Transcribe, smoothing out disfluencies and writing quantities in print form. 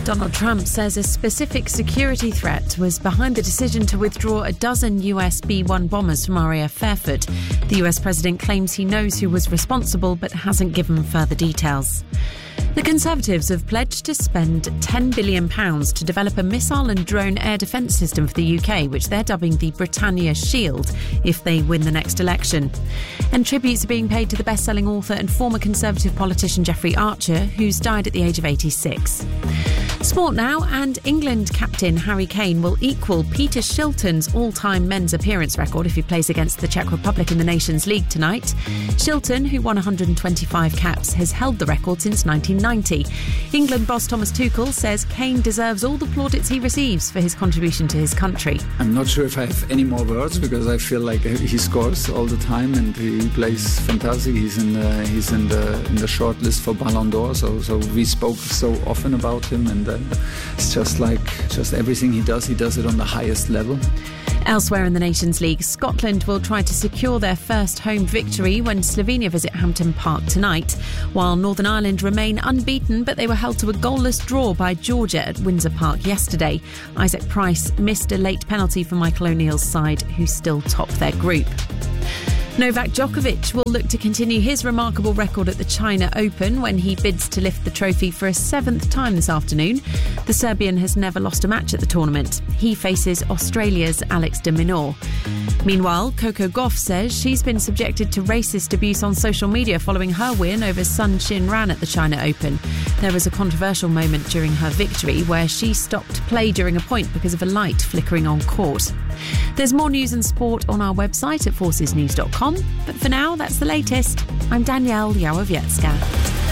Donald Trump says a specific security threat was behind the decision to withdraw a dozen US B-1 bombers from RAF Fairford. The US president claims he knows who was responsible but hasn't given further details. The Conservatives have pledged to spend £10 billion to develop a missile and drone air defence system for the UK, which they're dubbing the Britannia Shield, if they win the next election. And tributes are being paid to the best-selling author and former Conservative politician Jeffrey Archer, who's died at the age of 86. Sport now, and England captain Harry Kane will equal Peter Shilton's all-time men's appearance record if he plays against the Czech Republic in the Nations League tonight. Shilton, who won 125 caps, has held the record since 1990. England boss Thomas Tuchel says Kane deserves all the plaudits he receives for his contribution to his country. I'm not sure if I have any more words, because I feel like he scores all the time and he plays fantastic. He's in the short list for Ballon d'Or, so we spoke so often about him, and it's just everything he does it on the highest level. Elsewhere in the Nations League, Scotland will try to secure their first home victory when Slovenia visit Hampton Park tonight, while Northern Ireland remain unbeaten, but they were held to a goalless draw by Georgia at Windsor Park yesterday. Isaac Price missed a late penalty for Michael O'Neill's side, who still top their group. Novak Djokovic will look to continue his remarkable record at the China Open when he bids to lift the trophy for a seventh time this afternoon. The Serbian has never lost a match at the tournament. He faces Australia's Alex de Minaur. Meanwhile, Coco Gauff says she's been subjected to racist abuse on social media following her win over Sun Chin Ran at the China Open. There was a controversial moment during her victory where she stopped play during a point because of a light flickering on court. There's more news and sport on our website at forcesnews.com. But for now, that's the latest. I'm Danielle Yawowiecka.